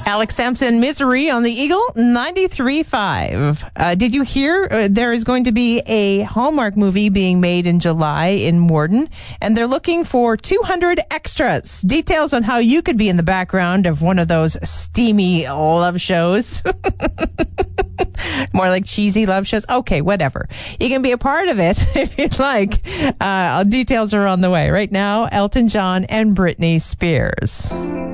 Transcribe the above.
Alex Sampson, Misery on the Eagle 93.5. Did you hear there is going to be a Hallmark movie being made in July in Morden, and they're looking for 200 extras. Details on how you could be in the background of one of those steamy love shows. More like cheesy love shows. Okay, whatever. You can be a part of it if you'd like. Details are on the way. Right now, Elton John and Britney Spears.